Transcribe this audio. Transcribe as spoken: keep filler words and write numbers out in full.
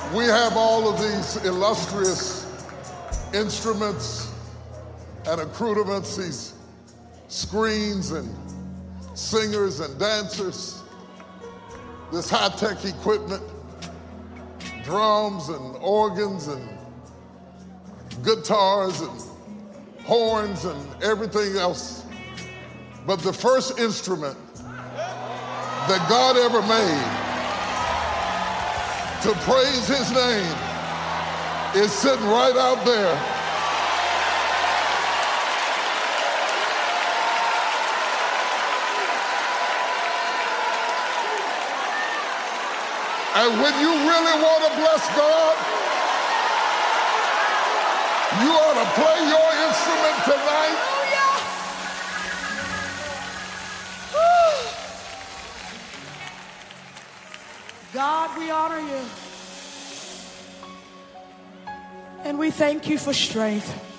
We have all of these illustrious instruments and accoutrements, these screens and singers and dancers, this high-tech equipment, drums and organs and guitars and horns and everything else. But the first instrument that God ever made to praise his name is sitting right out there. And when you really want to bless God, you ought to play your instrument tonight. God, we honor you. And we thank you for strength.